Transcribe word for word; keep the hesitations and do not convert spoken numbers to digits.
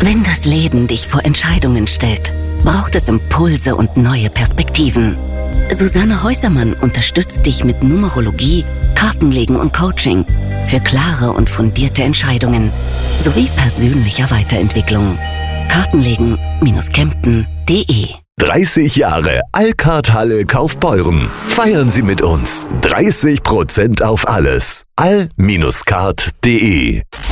Wenn das Leben dich vor Entscheidungen stellt, braucht es Impulse und neue Perspektiven. Susanne Häusermann unterstützt dich mit Numerologie, Kartenlegen und Coaching für klare und fundierte Entscheidungen sowie persönlicher Weiterentwicklung. Kartenlegen Kempten punkt de dreißig Jahre Alcard-Halle Kaufbeuren. Feiern Sie mit uns. dreißig Prozent auf alles. all Bindestrich card punkt de